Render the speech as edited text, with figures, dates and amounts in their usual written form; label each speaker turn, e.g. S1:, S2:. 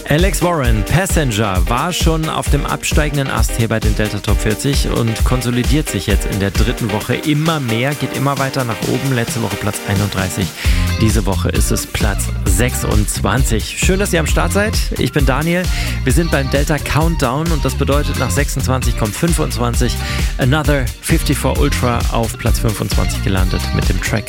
S1: Alex Warren, Passenger, war schon auf dem absteigenden Ast hier bei den Delta Top 40 und konsolidiert sich jetzt in der dritten Woche immer mehr, geht immer weiter nach oben. Letzte Woche Platz 31, diese Woche ist es Platz 26. Schön, dass ihr am Start seid. Ich bin Daniel. Wir sind beim Delta Countdown und das bedeutet, nach 26 kommt 25. Another 54 Ultra auf Platz 25 gelandet mit dem Track